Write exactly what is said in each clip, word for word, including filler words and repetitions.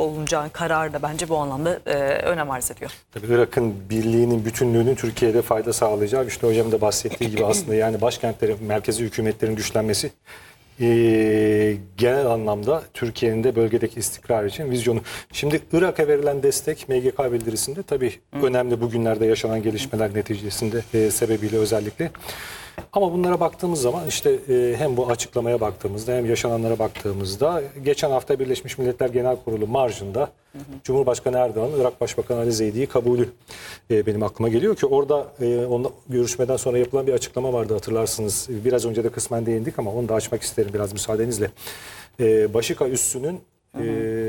olunacağı karar da bence bu anlamda e, önem arz ediyor. Tabii Irak'ın birliğinin, bütünlüğünün Türkiye'de fayda sağlayacağı, işte hocam da bahsettiği gibi aslında yani başkentlerin, merkezi hükümetlerin güçlenmesi e, genel anlamda Türkiye'nin de bölgedeki istikrar için vizyonu. Şimdi Irak'a verilen destek M G K bildirisinde tabii Hı. önemli bugünlerde yaşanan gelişmeler neticesinde e, sebebiyle özellikle. Ama bunlara baktığımız zaman işte e, hem bu açıklamaya baktığımızda hem yaşananlara baktığımızda geçen hafta Birleşmiş Milletler Genel Kurulu marjında hı hı. Cumhurbaşkanı Erdoğan'ın Irak Başbakanı Ali Zeydi'yi kabulü e, benim aklıma geliyor ki orada e, onunla görüşmeden sonra yapılan bir açıklama vardı, hatırlarsınız. Biraz önce de kısmen değindik ama onu da açmak isterim biraz müsaadenizle. E, Başika üssünün e,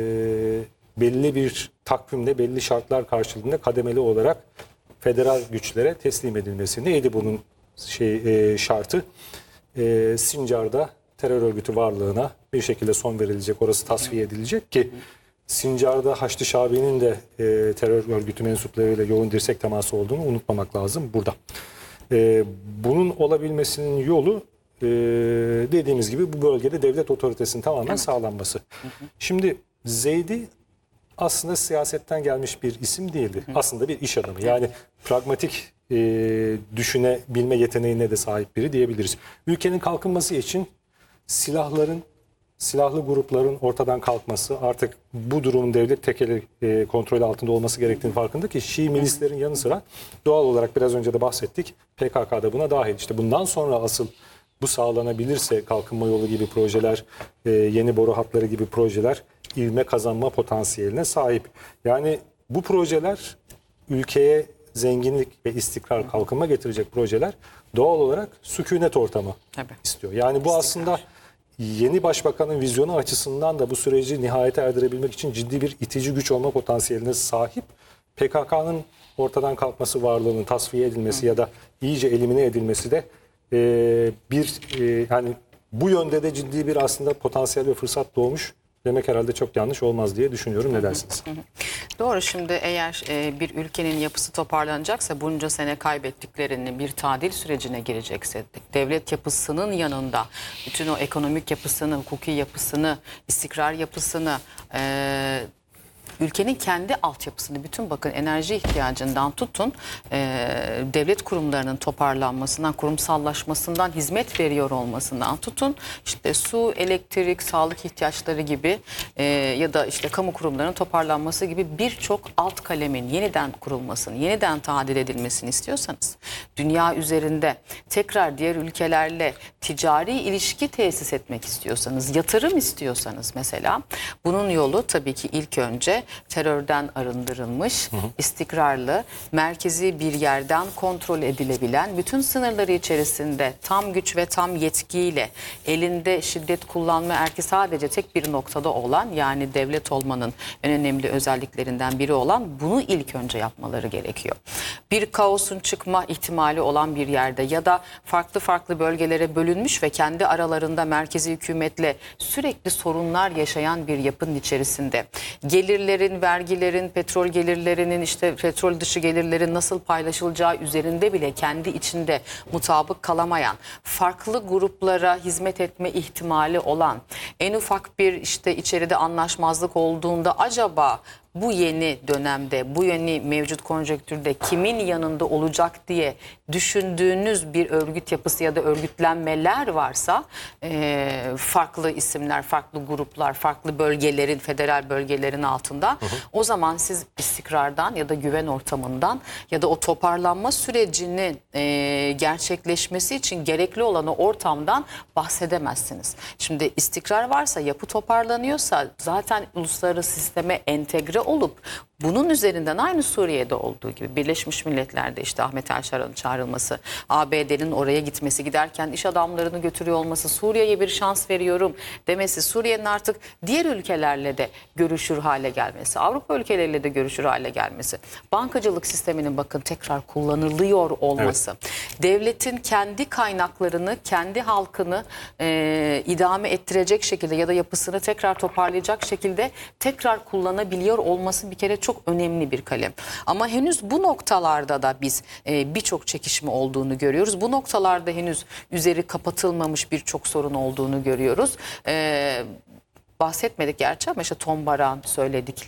belli bir takvimde, belli şartlar karşılığında kademeli olarak federal güçlere teslim edilmesi. Neydi bunun şey e, şartı? E, Sincar'da terör örgütü varlığına bir şekilde son verilecek, orası tasfiye edilecek ki Sincar'da Haçlı Şabi'nin de e, terör örgütü mensuplarıyla yoğun dirsek teması olduğunu unutmamak lazım burada. E, bunun olabilmesinin yolu e, dediğimiz gibi bu bölgede devlet otoritesinin tamamen evet. sağlanması. Hı hı. Şimdi Zeydi aslında siyasetten gelmiş bir isim değildi. Hı. Aslında bir iş adamı. Yani pragmatik e, düşünebilme yeteneğine de sahip biri diyebiliriz. Ülkenin kalkınması için silahların, silahlı grupların ortadan kalkması, artık bu durumun devlet tekeli e, kontrolü altında olması gerektiğini farkında ki Şii milislerin yanı sıra doğal olarak biraz önce de bahsettik, P K K'da buna dahil. İşte bundan sonra asıl bu sağlanabilirse kalkınma yolu gibi projeler, e, yeni boru hatları gibi projeler ivme kazanma potansiyeline sahip. Yani bu projeler ülkeye zenginlik ve istikrar, kalkınma getirecek projeler doğal olarak sükunet ortamı Tabii. istiyor. Yani bu istikrar. Aslında yeni başbakanın vizyonu açısından da bu süreci nihayete erdirebilmek için ciddi bir itici güç olma potansiyeline sahip. P K K'nın ortadan kalkması, varlığının tasfiye edilmesi Hı. ya da iyice elimine edilmesi de e, bir e, yani bu yönde de ciddi bir aslında potansiyel ve fırsat doğmuş demek herhalde çok yanlış olmaz diye düşünüyorum. Ne dersiniz? Hı hı. Doğru. Şimdi eğer e, bir ülkenin yapısı toparlanacaksa, bunca sene kaybettiklerini bir tadil sürecine girecekse, devlet yapısının yanında bütün o ekonomik yapısını, hukuki yapısını, istikrar yapısını, e, ülkenin kendi altyapısını, bütün bakın enerji ihtiyacından tutun, e, devlet kurumlarının toparlanmasından, kurumsallaşmasından, hizmet veriyor olmasından tutun, işte su, elektrik, sağlık ihtiyaçları gibi e, ya da işte kamu kurumlarının toparlanması gibi birçok alt kalemin yeniden kurulmasını, yeniden tadil edilmesini istiyorsanız, dünya üzerinde tekrar diğer ülkelerle ticari ilişki tesis etmek istiyorsanız, yatırım istiyorsanız mesela, bunun yolu tabii ki ilk önce terörden arındırılmış, hı hı. istikrarlı, merkezi bir yerden kontrol edilebilen, bütün sınırları içerisinde tam güç ve tam yetkiyle elinde şiddet kullanma erki sadece tek bir noktada olan, yani devlet olmanın en önemli özelliklerinden biri olan, bunu ilk önce yapmaları gerekiyor. Bir kaosun çıkma ihtimali olan bir yerde ya da farklı farklı bölgelere bölünmüş ve kendi aralarında merkezi hükümetle sürekli sorunlar yaşayan bir yapının içerisinde gelirleri, vergilerin, petrol gelirlerinin, işte petrol dışı gelirlerin nasıl paylaşılacağı üzerinde bile kendi içinde mutabık kalamayan, farklı gruplara hizmet etme ihtimali olan, en ufak bir işte içeride anlaşmazlık olduğunda acaba bu yeni dönemde, bu yeni mevcut konjonktürde kimin yanında olacak diye düşündüğünüz bir örgüt yapısı ya da örgütlenmeler varsa, e, farklı isimler, farklı gruplar, farklı bölgelerin, federal bölgelerin altında, hı hı. o zaman siz istikrardan ya da güven ortamından ya da o toparlanma sürecinin e, gerçekleşmesi için gerekli olan o ortamdan bahsedemezsiniz. Şimdi istikrar varsa, yapı toparlanıyorsa, zaten uluslararası sisteme entegre olup bunun üzerinden aynı Suriye'de olduğu gibi Birleşmiş Milletler'de işte Ahmet El-Şara'nın çağrılması, A B D'nin oraya gitmesi, giderken iş adamlarını götürüyor olması, Suriye'ye bir şans veriyorum demesi, Suriye'nin artık diğer ülkelerle de görüşür hale gelmesi, Avrupa ülkeleriyle de görüşür hale gelmesi, bankacılık sisteminin bakın tekrar kullanılıyor olması, evet. devletin kendi kaynaklarını, kendi halkını e, idame ettirecek şekilde ya da yapısını tekrar toparlayacak şekilde tekrar kullanabiliyor olması bir kere çok önemli bir kalem. Ama henüz bu noktalarda da biz e, birçok çekişme olduğunu görüyoruz. Bu noktalarda henüz üzeri kapatılmamış birçok sorun olduğunu görüyoruz. E, bahsetmedik gerçi ama işte Tom Barak'ın söyledik.